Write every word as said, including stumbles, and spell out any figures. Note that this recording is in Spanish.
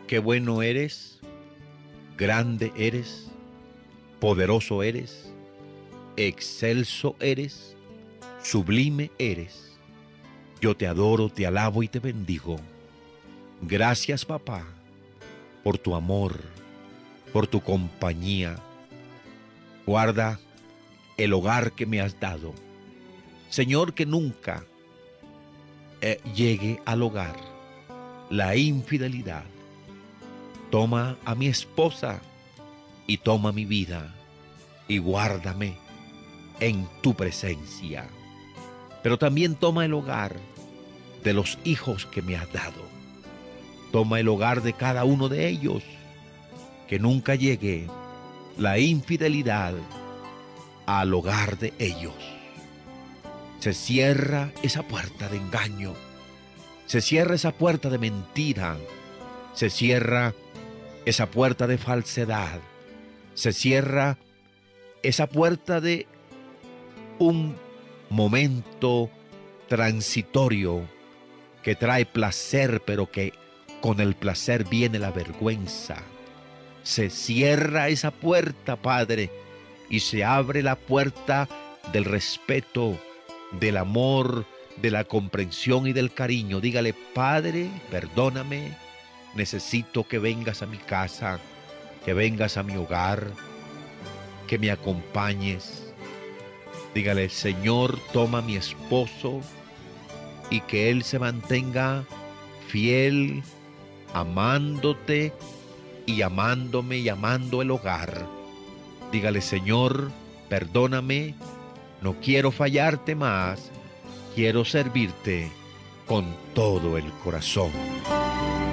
Qué bueno eres, grande eres, poderoso eres, excelso eres, sublime eres. Yo te adoro, te alabo y te bendigo. Gracias, papá, por tu amor, por tu compañía. Guarda el hogar que me has dado. Señor, que nunca eh, llegue al hogar la infidelidad. Toma a mi esposa y toma mi vida y guárdame en tu presencia. Pero también toma el hogar de los hijos que me has dado. Toma el hogar de cada uno de ellos. Que nunca llegue la infidelidad al hogar de ellos. Se cierra esa puerta de engaño. Se cierra esa puerta de mentira. Se cierra esa puerta de falsedad. Se cierra esa puerta de un momento transitorio que trae placer, pero que con el placer viene la vergüenza. Se cierra esa puerta, Padre, y se abre la puerta del respeto, del amor, de la comprensión y del cariño. Dígale: Padre, perdóname, necesito que vengas a mi casa, que vengas a mi hogar, que me acompañes. Dígale: Señor, toma a mi esposo y que él se mantenga fiel, amándote y amándome y amando el hogar. Dígale: Señor, perdóname, no quiero fallarte más, quiero servirte con todo el corazón.